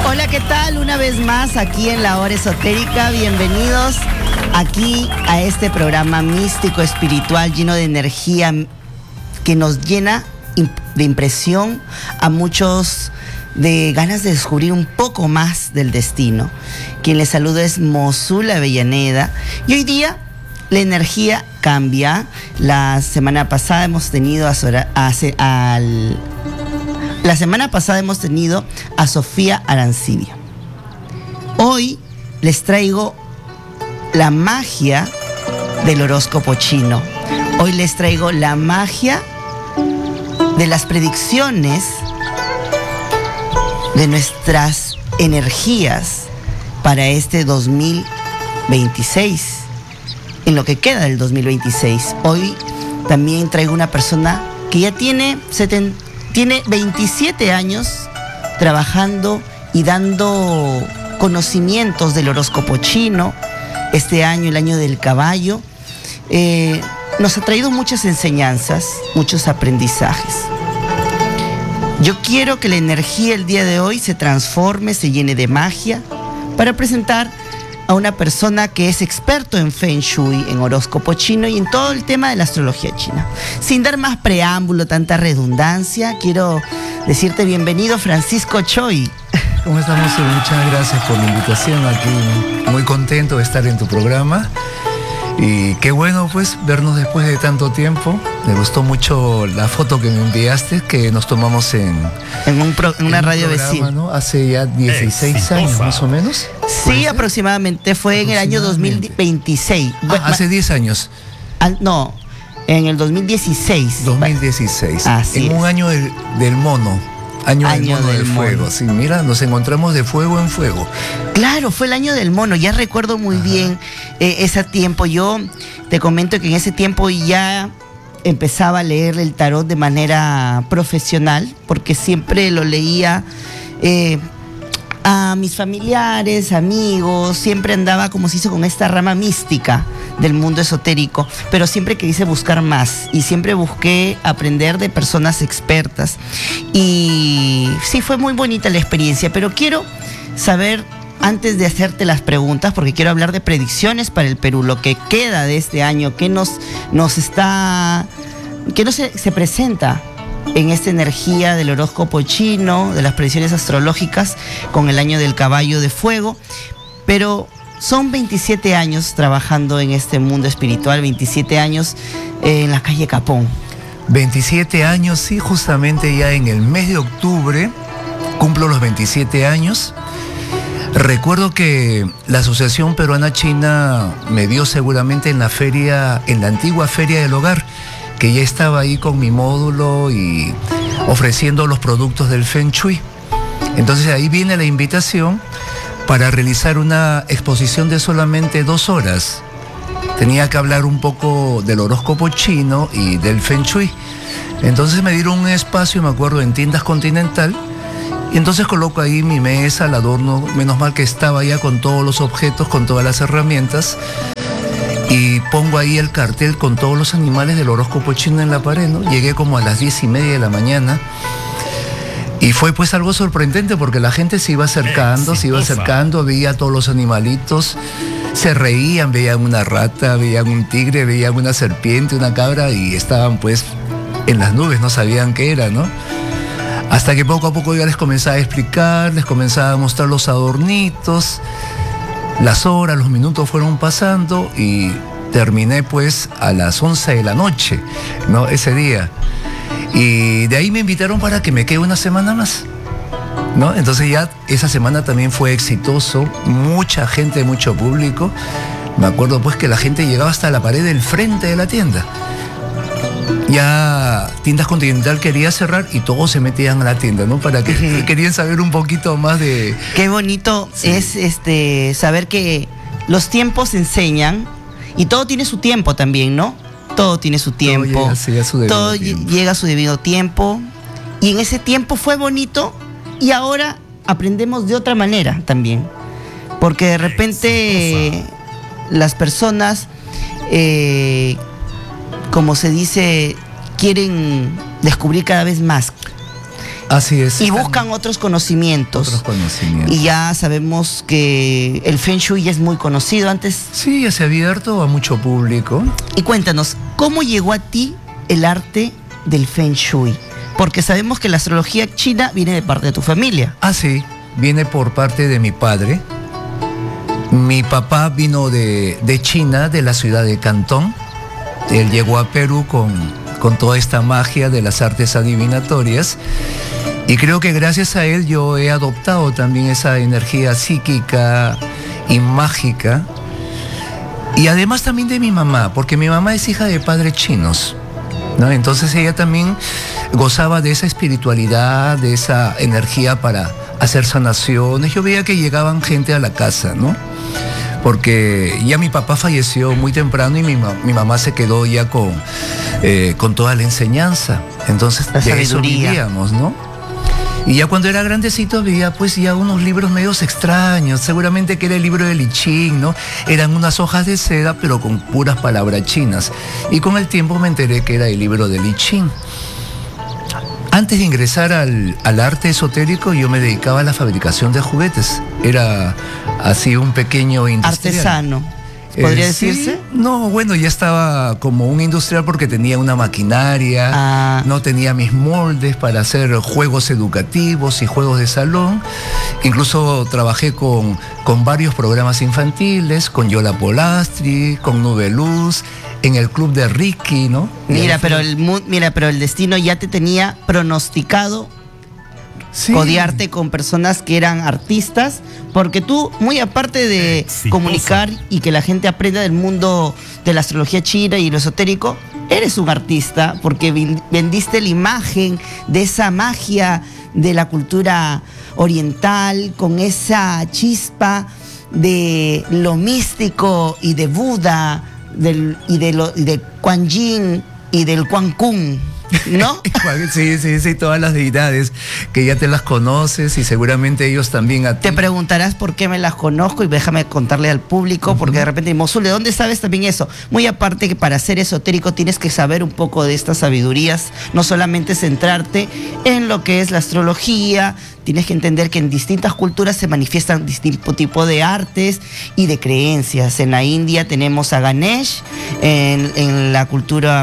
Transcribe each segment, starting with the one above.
Hola, ¿qué tal? Una vez más aquí en La Hora Esotérica. Bienvenidos aquí a este programa místico, espiritual, lleno de energía que nos llena de impresión a muchos, de ganas de descubrir un poco más del destino. Quien les saluda es Mosul Avellaneda y hoy día la energía cambia. La semana pasada hemos tenido a Sofía Arancibia. Hoy les traigo la magia del horóscopo chino. Hoy les traigo la magia de las predicciones de nuestras energías para este 2026, en lo que queda del 2026. Hoy también traigo una persona que ya tiene 27 años trabajando y dando conocimientos del horóscopo chino. Este año, el año del caballo, nos ha traído muchas enseñanzas, muchos aprendizajes. Yo quiero que la energía el día de hoy se transforme, se llene de magia, para presentar a una persona que es experto en Feng Shui, en horóscopo chino y en todo el tema de la astrología china. Sin dar más preámbulo, tanta redundancia, quiero decirte bienvenido, Francisco Choi. ¿Cómo estamos? Muchas gracias por la invitación aquí. Muy contento de estar en tu programa. Y qué bueno pues vernos después de tanto tiempo. Me gustó mucho la foto que me enviaste, que nos tomamos en una radio vecina, ¿no? Hace ya 16 años más o menos. Sí, aproximadamente. Fue en el año 2026. Hace 10 años. No, en el 2016. 2016. Así en es. Un año del mono. Año del mono del fuego. Mono. Sí, mira, nos encontramos de fuego en fuego. Claro, fue el año del mono. Ya recuerdo muy bien ese tiempo. Yo te comento que en ese tiempo ya empezaba a leer el tarot de manera profesional, porque siempre lo leía a mis familiares, amigos. Siempre andaba, como se hizo, con esta rama mística del mundo esotérico, pero siempre quise buscar más y siempre busqué aprender de personas expertas. Y sí, fue muy bonita la experiencia, pero quiero saber, antes de hacerte las preguntas, porque quiero hablar de predicciones para el Perú, lo que queda de este año, que se presenta en esta energía del horóscopo chino, de las predicciones astrológicas con el año del caballo de fuego. Pero son 27 años trabajando en este mundo espiritual, 27 años en la calle Capón. 27 años, sí, justamente ya en el mes de octubre cumplo los 27 años. Recuerdo que la Asociación Peruana China me vio seguramente en la antigua Feria del Hogar, que ya estaba ahí con mi módulo y ofreciendo los productos del Feng Shui. Entonces ahí viene la invitación para realizar una exposición de solamente 2 horas. Tenía que hablar un poco del horóscopo chino y del Feng Shui. Entonces me dieron un espacio, me acuerdo, en Tiendas Continental. Y entonces coloco ahí mi mesa, el adorno, menos mal que estaba ya con todos los objetos, con todas las herramientas. Y pongo ahí el cartel con todos los animales del horóscopo chino en la pared, ¿no? Llegué como a las 10:30 de la mañana. Y fue pues algo sorprendente porque la gente se iba acercando, veía a todos los animalitos, se reían, veían una rata, veían un tigre, veían una serpiente, una cabra y estaban pues en las nubes, no sabían qué era, ¿no? Hasta que poco a poco ya les comenzaba a explicar, les comenzaba a mostrar los adornitos, las horas, los minutos fueron pasando y terminé pues a las 11 de la noche, ¿no? Ese día. Y de ahí me invitaron para que me quede una semana más, ¿no? Entonces ya esa semana también fue exitoso, mucha gente, mucho público. Me acuerdo pues que la gente llegaba hasta la pared del frente de la tienda. Ya Tiendas Continental quería cerrar y todos se metían a la tienda, ¿no? Para que querían saber un poquito más de... Qué bonito es saber que los tiempos enseñan y todo tiene su tiempo también, ¿no? Todo tiene su tiempo. Todo llega a su debido tiempo. Y en ese tiempo fue bonito y ahora aprendemos de otra manera también. Porque de repente las personas, como se dice, quieren descubrir cada vez más. Así es. Y buscan otros conocimientos. Otros conocimientos. Y ya sabemos que el Feng Shui ya es muy conocido antes. Sí, ya se ha abierto a mucho público. Y cuéntanos, ¿cómo llegó a ti el arte del Feng Shui? Porque sabemos que la astrología china viene de parte de tu familia. Ah, sí, viene por parte de mi padre. Mi papá vino de China, de la ciudad de Cantón. Él llegó a Perú con toda esta magia de las artes adivinatorias. Y creo que gracias a él yo he adoptado también esa energía psíquica y mágica. Y además también de mi mamá, porque mi mamá es hija de padres chinos, ¿no? Entonces ella también gozaba de esa espiritualidad, de esa energía para hacer sanaciones. Yo veía que llegaban gente a la casa, ¿no? Porque ya mi papá falleció muy temprano y mi mamá se quedó ya con toda la enseñanza. Entonces de eso vivíamos, ¿no? Y ya cuando era grandecito veía pues ya unos libros medios extraños, seguramente que era el libro de I Ching, ¿no? Eran unas hojas de seda pero con puras palabras chinas. Y con el tiempo me enteré que era el libro de I Ching. Antes de ingresar al arte esotérico, yo me dedicaba a la fabricación de juguetes. Era así un pequeño industrial. Artesano, ¿podría decirse? Sí, no, bueno, ya estaba como un industrial porque tenía una maquinaria, no tenía mis moldes para hacer juegos educativos y juegos de salón. Incluso trabajé con varios programas infantiles, con Yola Polastri, con Nube Luz, en el club de Ricky, ¿no? Mira, pero el destino ya te tenía pronosticado. Sí. Codearte con personas que eran artistas, porque tú, muy aparte de comunicar y que la gente aprenda del mundo de la astrología china y lo esotérico, eres un artista, porque vendiste la imagen de esa magia de la cultura oriental, con esa chispa de lo místico y de Buda, y de Kuan Yin y del Kuan Kun, ¿no? Sí, todas las deidades que ya te las conoces y seguramente ellos también a ti. Te preguntarás por qué me las conozco y déjame contarle al público, porque de repente, Mosul, ¿de dónde sabes también eso? Muy aparte que para ser esotérico tienes que saber un poco de estas sabidurías, no solamente centrarte en lo que es la astrología. Tienes que entender que en distintas culturas se manifiestan distinto tipo de artes y de creencias. En la India tenemos a Ganesh, en la cultura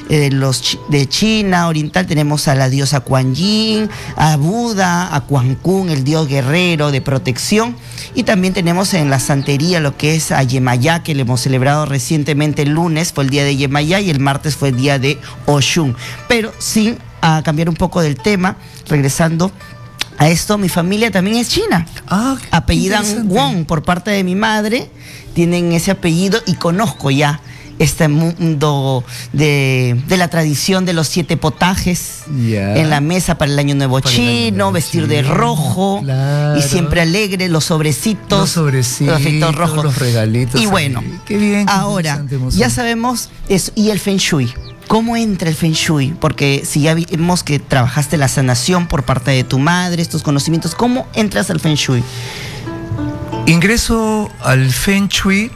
de China oriental tenemos a la diosa Kuan Yin, a Buda, a Kuan Kun, el dios guerrero de protección. Y también tenemos en la santería lo que es a Yemayá, que le hemos celebrado recientemente el lunes, fue el día de Yemayá, y el martes fue el día de Oshun. Pero sin cambiar un poco del tema, regresando a esto, mi familia también es china. Apellidan Wong por parte de mi madre, tienen ese apellido y conozco ya este mundo de la tradición de los 7 potajes en la mesa para el Año Nuevo chino, vestir de rojo, claro, y siempre alegre, los sobrecitos, los efectos rojos, los regalitos. Y bueno, qué bien, ahora ya sabemos eso. Y el Feng Shui. ¿Cómo entra el Feng Shui? Porque si ya vimos que trabajaste la sanación por parte de tu madre, estos conocimientos, ¿cómo entras al Feng Shui? Ingreso al Feng Shui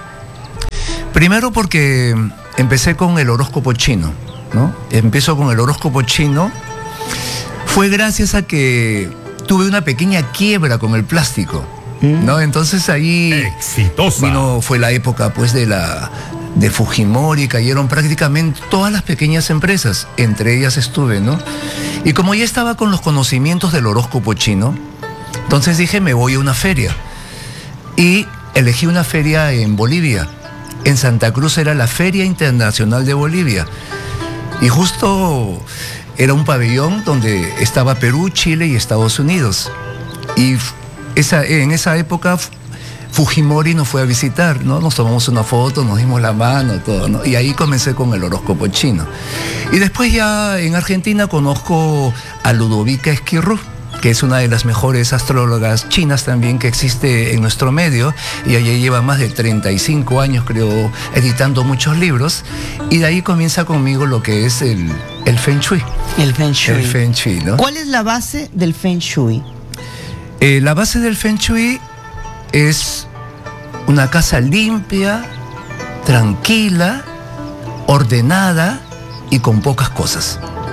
primero porque empecé con el horóscopo chino, ¿no? Empiezo con el horóscopo chino. Fue gracias a que tuve una pequeña quiebra con el plástico, ¿no? Entonces ahí fue la época pues de Fujimori, cayeron prácticamente todas las pequeñas empresas, entre ellas estuve, ¿no? Y como ya estaba con los conocimientos del horóscopo chino, entonces dije, me voy a una feria. Y elegí una feria en Bolivia. En Santa Cruz era la Feria Internacional de Bolivia. Y justo era un pabellón donde estaba Perú, Chile y Estados Unidos. Y en esa época Fujimori nos fue a visitar, ¿no? Nos tomamos una foto, nos dimos la mano, todo, ¿no? Y ahí comencé con el horóscopo chino. Y después ya en Argentina conozco a Ludovica Esquirru, que es una de las mejores astrólogas chinas también que existe en nuestro medio, y ella lleva más de 35 años, creo, editando muchos libros, y de ahí comienza conmigo lo que es el Feng Shui. El Feng Shui. El Feng Shui, ¿no? ¿Cuál es la base del Feng Shui? La base del Feng Shui es una casa limpia, tranquila, ordenada y con pocas cosas.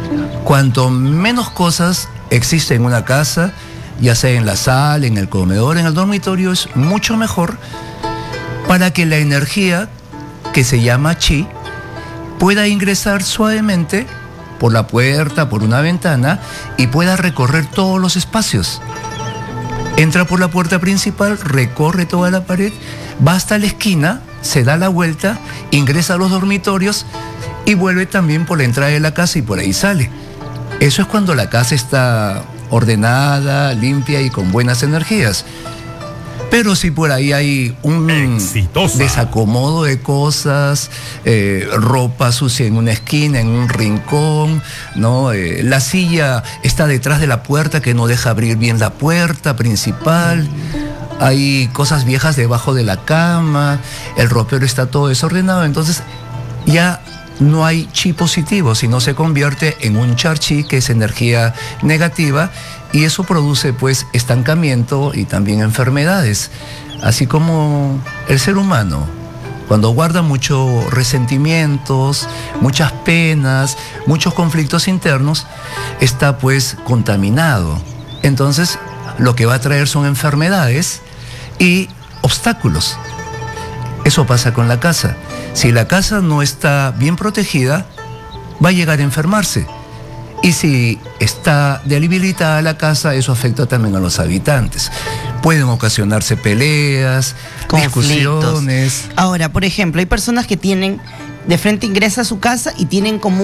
Cuanto menos cosas existen en una casa, ya sea en la sala, en el comedor, en el dormitorio, es mucho mejor para que la energía, que se llama chi, pueda ingresar suavemente por la puerta, por una ventana, y pueda recorrer todos los espacios. Entra por la puerta principal, recorre toda la pared, va hasta la esquina, se da la vuelta, ingresa a los dormitorios y vuelve también por la entrada de la casa y por ahí sale. Eso es cuando la casa está ordenada, limpia y con buenas energías. Pero si por ahí hay un desacomodo de cosas, ropa sucia en una esquina, en un rincón, ¿no? La silla está detrás de la puerta que no deja abrir bien la puerta principal. Hay cosas viejas debajo de la cama, el ropero está todo desordenado, entonces ya no hay chi positivo, sino se convierte en un char chi, que es energía negativa, y eso produce pues estancamiento y también enfermedades, así como el ser humano. Cuando guarda muchos resentimientos, muchas penas, muchos conflictos internos, está pues contaminado. Entonces lo que va a traer son enfermedades y obstáculos. Eso pasa con la casa. Si la casa no está bien protegida, va a llegar a enfermarse. Y si está debilitada la casa, eso afecta también a los habitantes. Pueden ocasionarse peleas, conflictos, discusiones. Ahora, por ejemplo, hay personas que tienen, de frente ingresa a su casa y tienen como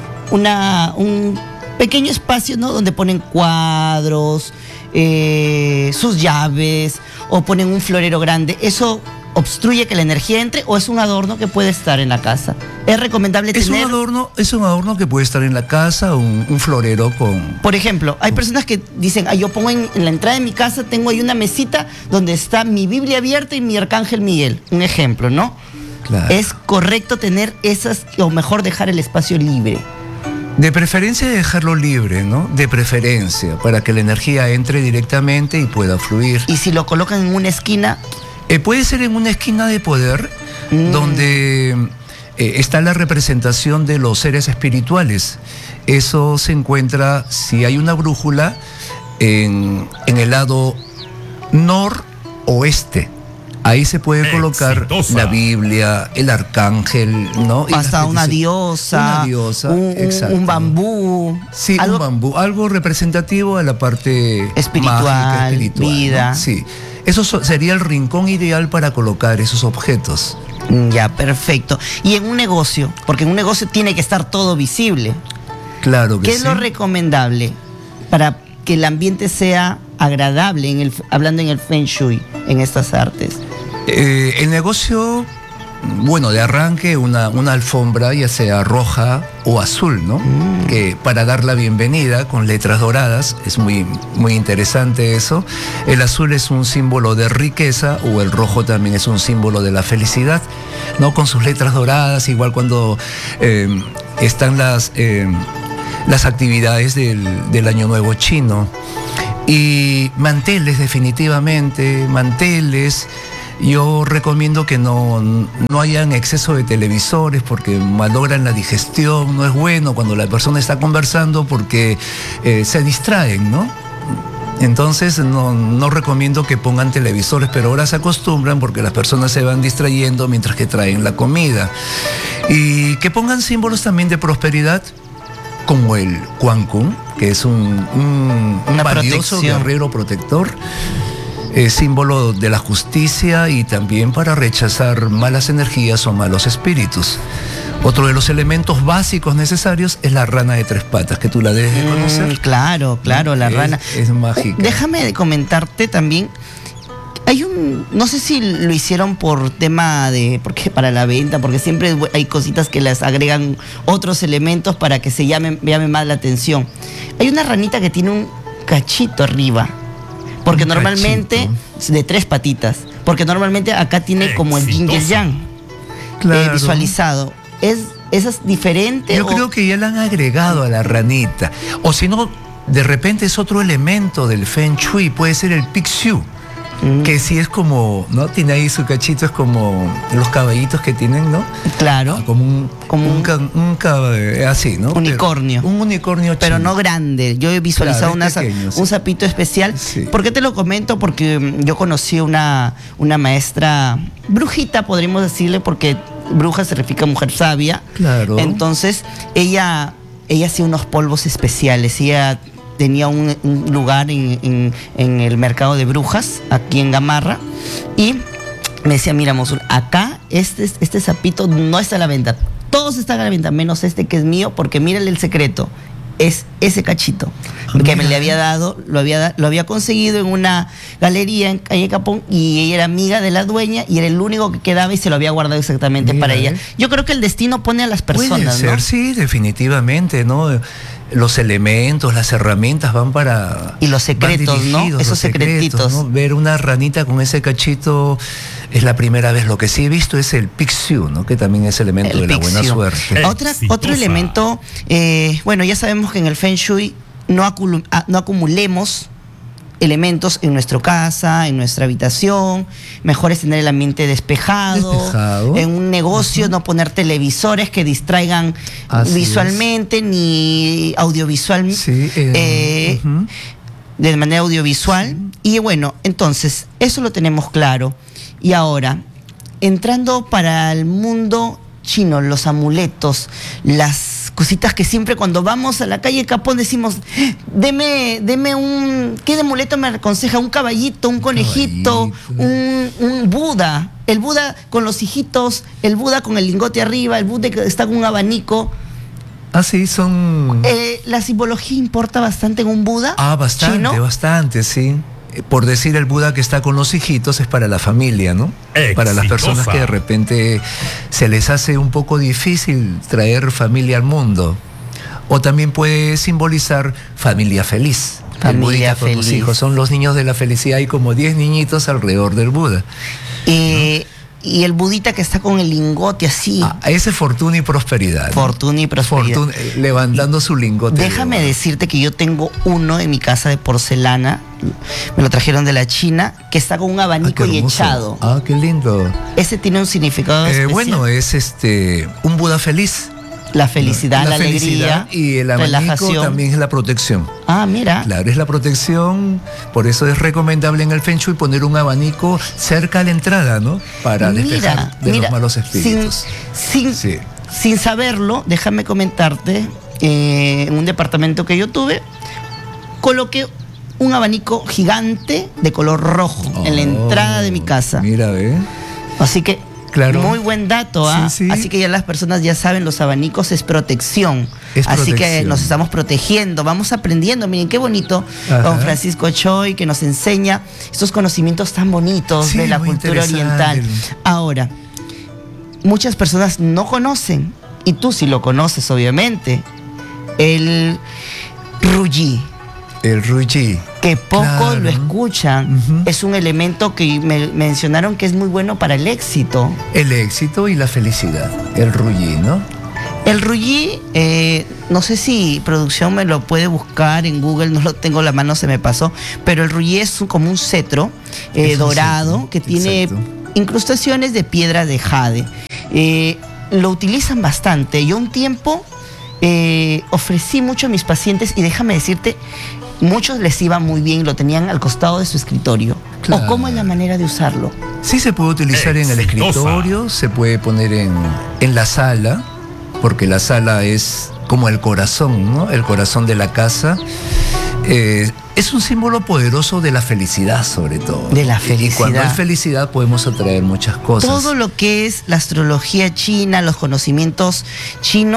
un pequeño espacio, ¿no?, donde ponen cuadros, sus llaves, o ponen un florero grande. ¿Eso obstruye que la energía entre o es un adorno que puede estar en la casa? ¿Es recomendable tener? Es un adorno que puede estar en la casa, un florero con... Por ejemplo, hay personas que dicen, yo pongo en la entrada de mi casa, tengo ahí una mesita donde está mi Biblia abierta y mi Arcángel Miguel. Un ejemplo, ¿no? Claro. ¿Es correcto tener esas, o mejor dejar el espacio libre? De preferencia dejarlo libre, ¿no? De preferencia, para que la energía entre directamente y pueda fluir. ¿Y si lo colocan en una esquina? Puede ser en una esquina de poder, donde está la representación de los seres espirituales. Eso se encuentra, si hay una brújula, en el lado noroeste. Ahí se puede colocar la Biblia, el arcángel, ¿no? Hasta una diosa, un bambú. Sí, un bambú, algo representativo a la parte espiritual, mágica, espiritual, vida. ¿no? Sí, eso sería el rincón ideal para colocar esos objetos. Ya, perfecto. Y en un negocio, porque en un negocio tiene que estar todo visible. Claro que sí. ¿Qué es lo recomendable para que el ambiente sea agradable, hablando en el Feng Shui, en estas artes? El negocio, bueno, de arranque una alfombra, ya sea roja o azul, ¿no? Que para dar la bienvenida con letras doradas, es muy, muy interesante eso. El azul es un símbolo de riqueza, o el rojo también es un símbolo de la felicidad, ¿no? Con sus letras doradas, igual cuando están las actividades del Año Nuevo Chino. Y manteles, definitivamente, manteles. Yo recomiendo que no hayan exceso de televisores porque malogran la digestión. No es bueno cuando la persona está conversando porque se distraen, ¿no? Entonces no recomiendo que pongan televisores, pero ahora se acostumbran porque las personas se van distrayendo mientras que traen la comida. Y que pongan símbolos también de prosperidad, como el Quan Kun, que es un valioso guerrero protector, símbolo de la justicia y también para rechazar malas energías o malos espíritus. Otro de los elementos básicos necesarios es la rana de 3 patas, que tú la debes de conocer. Claro, la rana. Es mágica. Déjame comentarte también. Hay no sé si lo hicieron por tema porque para la venta, porque siempre hay cositas que les agregan otros elementos para que se llame más la atención. Hay una ranita que tiene un cachito arriba, porque normalmente, de 3 patitas, porque normalmente acá tiene como el yin y el yang, claro, visualizado. ¿Esa es diferente? Yo creo que ya la han agregado a la ranita. O si no, de repente es otro elemento del Feng Shui, puede ser el Pixiu. Que sí es como, ¿no? Tiene ahí su cachito, es como los caballitos que tienen, ¿no? Claro. Como un caballo, así, ¿no? Unicornio. Un unicornio pero chino. no grande. Yo he visualizado Claro, pequeño, un sapito especial. Sí. ¿Por qué te lo comento? Porque yo conocí una maestra brujita, podríamos decirle, porque bruja significa mujer sabia. Claro. Entonces, ella hacía unos polvos especiales. Ella tenía un lugar en el mercado de brujas, aquí en Gamarra, y me decía, mira, Mosul, acá este sapito no está a la venta. Todos están a la venta, menos este que es mío, porque mírale el secreto. Es ese cachito que me le había dado, lo había conseguido en una galería en Calle Capón, y ella era amiga de la dueña y era el único que quedaba y se lo había guardado exactamente para ella. Yo creo que el destino pone a las personas, puede ser, ¿no? Sí, definitivamente, ¿no? Los elementos, las herramientas van para... Y los secretos, ¿no? Esos secretitos. ¿no? Ver una ranita con ese cachito es la primera vez. Lo que sí he visto es el pixiu, ¿no? Que también es elemento de la buena suerte. Otro elemento, bueno, ya sabemos que en el Feng Shui no acumulemos elementos en nuestra casa, en nuestra habitación. Mejor es tener el ambiente despejado. En un negocio no poner televisores que distraigan visualmente ni audiovisualmente. Sí, de manera audiovisual. Y bueno, entonces, eso lo tenemos claro. Y ahora, entrando para el mundo chino, los amuletos, las cositas que siempre cuando vamos a la calle Capón decimos, deme ¿qué de amuleto me aconseja? Un caballito, un conejito, un Buda, el Buda con los hijitos, el Buda con el lingote arriba, el Buda que está con un abanico. Ah, sí, son... ¿La simbología importa bastante en un Buda? Bastante, chino. Bastante, sí. Por decir, el Buda que está con los hijitos es para la familia, ¿no? Exitosa. Para las personas que de repente se les hace un poco difícil traer familia al mundo. O también puede simbolizar familia feliz. Familia feliz. Con los hijos son los niños de la felicidad. Hay como 10 niñitos alrededor del Buda. ¿No? Y el budita que está con el lingote así. Ese fortuna y prosperidad. Fortuna y prosperidad. Levantando su lingote. Déjame decirte que yo tengo uno en mi casa de porcelana, me lo trajeron de la China, que está con un abanico y echado. Qué lindo. Ese tiene un significado especial. Bueno, es un Buda feliz. La felicidad, la alegría, y el abanico relajación. También es la protección. Mira. Claro, es la protección. Por eso es recomendable en el Feng Shui poner un abanico cerca a la entrada, ¿no? Para despejar los malos espíritus. Sin saberlo, déjame comentarte, en un departamento que yo tuve, coloqué un abanico gigante de color rojo en la entrada de mi casa. Mira, ve. Así que claro. Muy buen dato, Sí. Así que ya las personas ya saben, los abanicos es protección. Así que nos estamos protegiendo, vamos aprendiendo. Miren qué bonito, don Francisco Choi, que nos enseña estos conocimientos tan bonitos de la cultura oriental. Ahora, muchas personas no conocen, y tú sí lo conoces, obviamente, el Ruyi. El Ruyi. Que poco lo escuchan. Es un elemento que me mencionaron que es muy bueno para el éxito. El éxito y la felicidad. El Ruyi, ¿no? El Ruyi, no sé si producción me lo puede buscar en Google, no lo tengo a la mano, se me pasó, pero el Ruyi es como un cetro dorado que tiene incrustaciones de piedra de jade. Lo utilizan bastante. Yo un tiempo ofrecí mucho a mis pacientes y déjame decirte, muchos les iba muy bien y lo tenían al costado de su escritorio. Claro. ¿O cómo es la manera de usarlo? Sí, se puede utilizar en el escritorio, se puede poner en la sala, porque la sala es como el corazón, ¿no? El corazón de la casa. Es un símbolo poderoso de la felicidad, sobre todo. De la felicidad. Y cuando hay felicidad podemos atraer muchas cosas. Todo lo que es la astrología china, los conocimientos chinos,